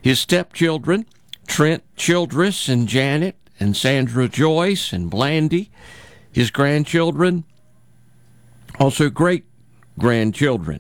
His stepchildren, Trent Childress and Janet and Sandra Joyce and Blandy. His grandchildren, also great-grandchildren.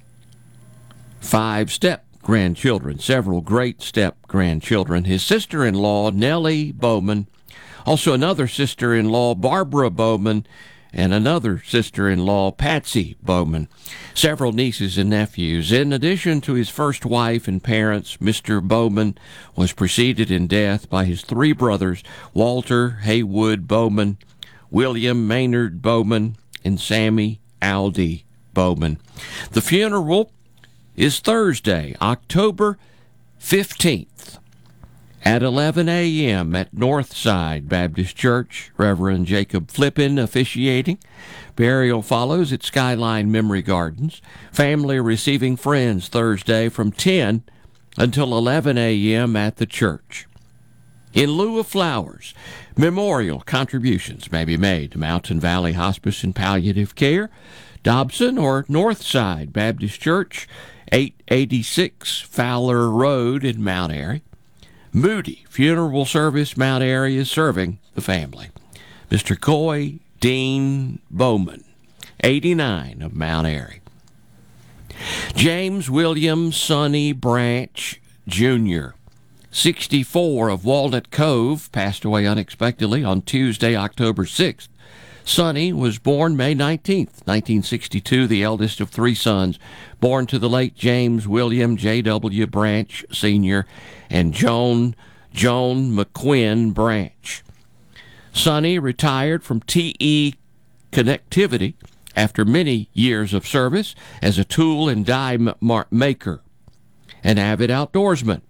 5 step-grandchildren, several great step-grandchildren. His sister-in-law, Nellie Bowman, also another sister-in-law, Barbara Bowman, and another sister-in-law, Patsy Bowman. Several nieces and nephews. In addition to his first wife and parents, Mr. Bowman was preceded in death by his 3 brothers, Walter Haywood Bowman, William Maynard Bowman, and Sammy Aldy Bowman. The funeral is Thursday, October 15th at 11 a.m. at Northside Baptist Church. Reverend Jacob Flippin officiating. Burial follows at Skyline Memory Gardens. Family receiving friends Thursday from 10 until 11 a.m. at the church. In lieu of flowers, memorial contributions may be made to Mountain Valley Hospice and Palliative Care, Dobson or Northside Baptist Church, 886 Fowler Road in Mount Airy. Moody Funeral Service, Mount Airy, is serving the family. Mr. Coy Dean Bowman, 89 of Mount Airy. James William Sonny Branch, Jr., 64 of Walnut Cove, passed away unexpectedly on Tuesday, October 6th. Sonny was born May 19th, 1962, the eldest of 3 sons, born to the late James William J.W. Branch, Sr., and Joan McQuinn Branch. Sonny retired from TE Connectivity after many years of service as a tool and die maker, an avid outdoorsman.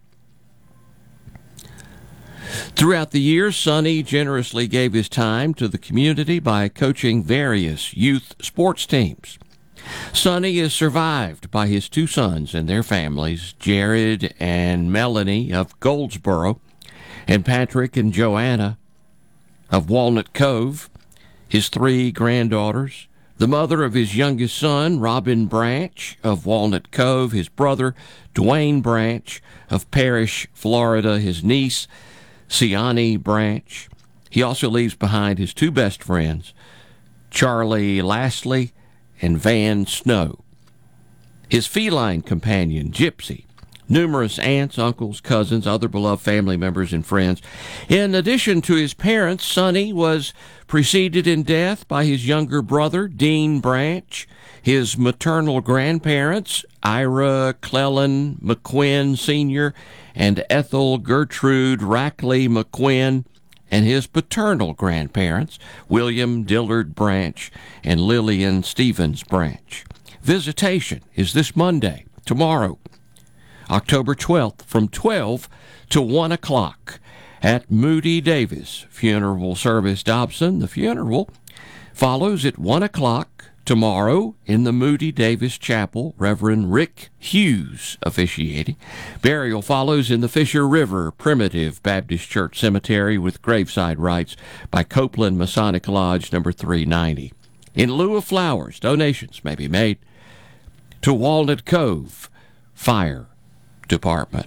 Throughout the years, Sonny generously gave his time to the community by coaching various youth sports teams. Sonny is survived by his 2 sons and their families, Jared and Melanie of Goldsboro, and Patrick and Joanna of Walnut Cove, his 3 granddaughters, the mother of his youngest son, Robin Branch of Walnut Cove, his brother, Dwayne Branch of Parrish, Florida, his niece, Siani Branch. He also leaves behind his 2 best friends, Charlie Lastly and Van Snow. His feline companion, Gypsy. Numerous aunts, uncles, cousins, other beloved family members, and friends. In addition to his parents, Sonny was preceded in death by his younger brother, Dean Branch, his maternal grandparents, Ira Clellan McQuinn Sr., and Ethel Gertrude Rackley McQuinn, and his paternal grandparents, William Dillard Branch and Lillian Stevens Branch. Visitation is this Monday, tomorrow, October 12th, from 12 to 1 o'clock at Moody Davis Funeral Service, Dobson. The funeral follows at 1 o'clock tomorrow in the Moody Davis Chapel, Reverend Rick Hughes officiating. Burial follows in the Fisher River Primitive Baptist Church Cemetery with graveside rites by Copeland Masonic Lodge number 390. In lieu of flowers, donations may be made to Walnut Cove Fire Department.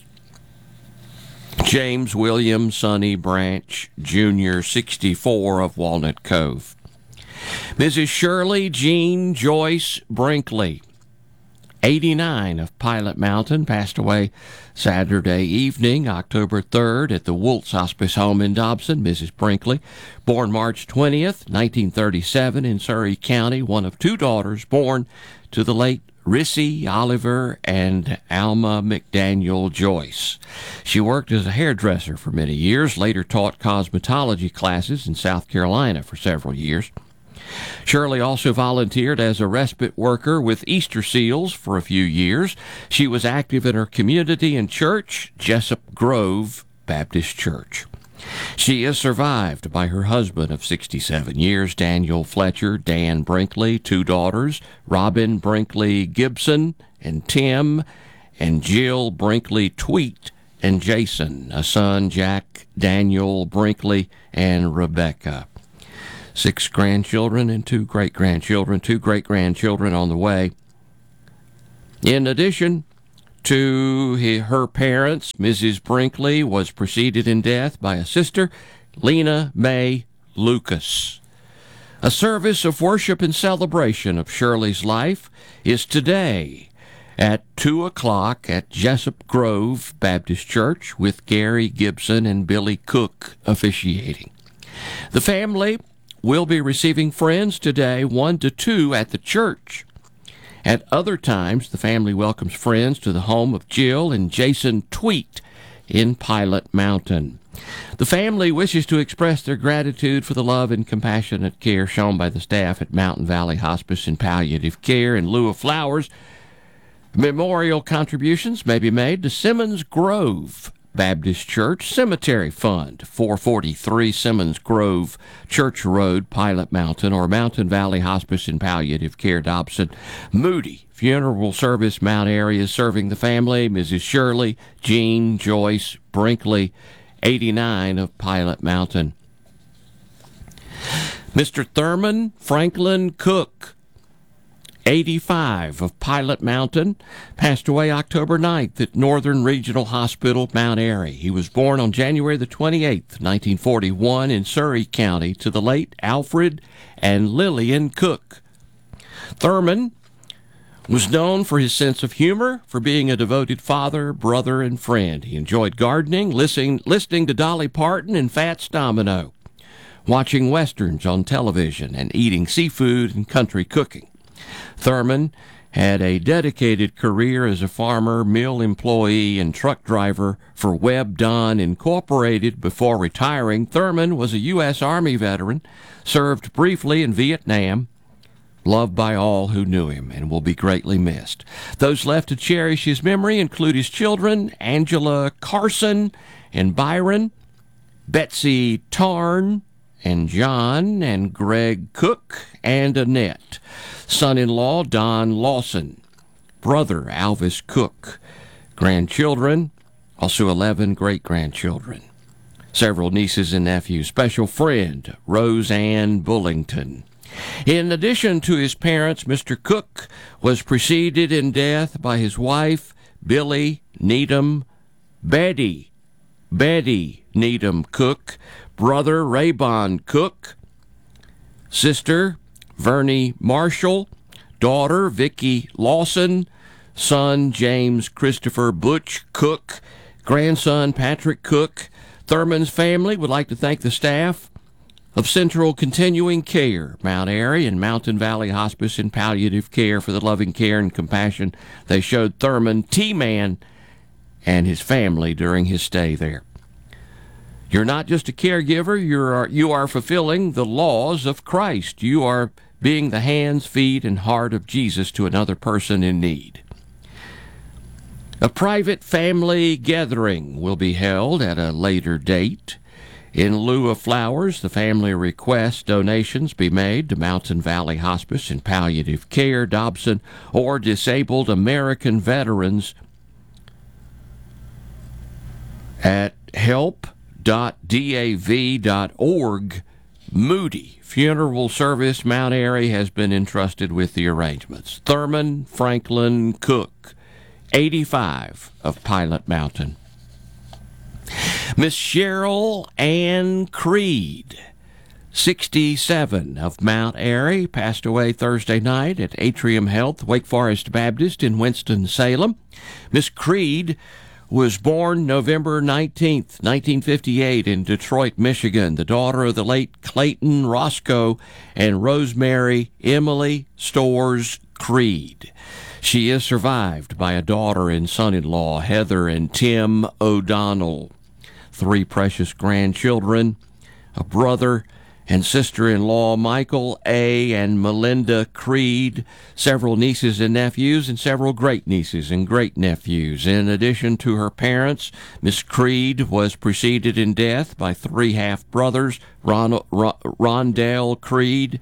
James William Sonny Branch, Jr., 64 of Walnut Cove. Mrs. Shirley Jean Joyce Brinkley, 89 of Pilot Mountain, passed away Saturday evening, October 3rd, at the Woltz Hospice Home in Dobson. Mrs. Brinkley, born March 20th, 1937 in Surrey County, one of 2 daughters born to the late Rissy Oliver and Alma McDaniel Joyce. She worked as a hairdresser for many years, later taught cosmetology classes in South Carolina for several years. Shirley also volunteered as a respite worker with Easter Seals for a few years. She was active in her community and church, Jessup Grove Baptist Church. She is survived by her husband of 67 years, Daniel Fletcher, Dan Brinkley, 2 daughters, Robin Brinkley Gibson and Tim, and Jill Brinkley Tweet and Jason, a son, Jack Daniel Brinkley, and Rebecca. 6 grandchildren and 2 great-grandchildren, 2 great-grandchildren on the way. In addition her parents, Mrs. Brinkley was preceded in death by a sister, Lena Mae Lucas. A service of worship and celebration of Shirley's life is today at 2 o'clock at Jessup Grove Baptist Church, with Gary Gibson and Billy Cook officiating. The family will be receiving friends today 1 to 2 at the church. At other times, the family welcomes friends to the home of Jill and Jason Tweet in Pilot Mountain. The family wishes to express their gratitude for the love and compassionate care shown by the staff at Mountain Valley Hospice and Palliative Care. In lieu of flowers, memorial contributions may be made to Simmons Grove Baptist Church Cemetery Fund, 443 Simmons Grove Church Road, Pilot Mountain, or Mountain Valley Hospice and Palliative Care, Dobson. Moody Funeral Service, Mount Airy, is serving the family. Mrs. Shirley Jean Joyce Brinkley, 89, of Pilot Mountain. Mr. Thurman Franklin Cook, 85, of Pilot Mountain, passed away October 9th at Northern Regional Hospital, Mount Airy. He was born on January the 28th, 1941, in Surrey County, to the late Alfred and Lillian Cook. Thurman was known for his sense of humor, for being a devoted father, brother, and friend. He enjoyed gardening, listening to Dolly Parton and Fats Domino, watching westerns on television, and eating seafood and country cooking. Thurman had a dedicated career as a farmer, mill employee, and truck driver for Webb Don Incorporated before retiring. Thurman was a U.S. Army veteran, served briefly in Vietnam, loved by all who knew him, and will be greatly missed. Those left to cherish his memory include his children, Angela Carson and Byron, Betsy Tarn and John, and Greg Cook and Annette, son-in-law Don Lawson, brother Alvis Cook, grandchildren, also 11 great-grandchildren, several nieces and nephews, special friend Roseanne Bullington. In addition to his parents, Mr. Cook was preceded in death by his wife, Billy Needham, Betty Needham Cook, brother Raybon Cook, sister Vernie Marshall, daughter Vicki Lawson, son James Christopher Butch Cook, grandson Patrick Cook. Thurman's family would like to thank the staff of Central Continuing Care, Mount Airy, and Mountain Valley Hospice and Palliative Care for the loving care and compassion they showed Thurman T-Man and his family during his stay there. You're not just a caregiver, you are fulfilling the laws of Christ. You are being the hands, feet, and heart of Jesus to another person in need. A private family gathering will be held at a later date. In lieu of flowers, the family requests donations be made to Mountain Valley Hospice and Palliative Care, Dobson, or Disabled American Veterans at help.dav.org. Moody Funeral Service, Mount Airy, has been entrusted with the arrangements. Thurman Franklin Cook, 85, of Pilot Mountain. Miss Cheryl Ann Creed, 67, of Mount Airy, passed away Thursday night at Atrium Health, Wake Forest Baptist in Winston-Salem. Miss Creed was born November 19th, 1958, in Detroit, Michigan, the daughter of the late Clayton Roscoe and Rosemary Emily Storrs Creed. She is survived by a daughter and son-in-law, Heather and Tim O'Donnell, 3 precious grandchildren, a brother and sister-in-law, Michael A. and Melinda Creed, several nieces and nephews, and several great-nieces and great-nephews. In addition to her parents, Miss Creed was preceded in death by 3 half-brothers, Rondell Creed,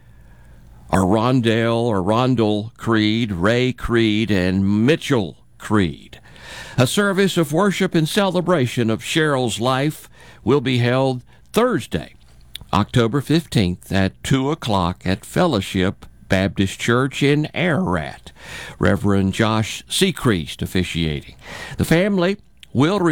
Rondell Creed, Ray Creed, and Mitchell Creed. A service of worship and celebration of Cheryl's life will be held Thursday, October 15th at 2 o'clock at Fellowship Baptist Church in Ararat. Reverend Josh Secreast officiating. The family will